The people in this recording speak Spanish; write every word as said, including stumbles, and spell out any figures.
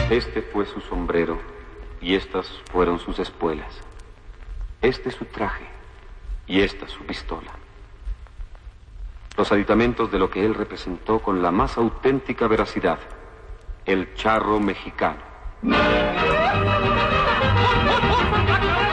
Este fue su sombrero y estas fueron sus espuelas. Este su traje y esta su pistola. Los aditamentos de lo que él representó con la más auténtica veracidad. El charro mexicano.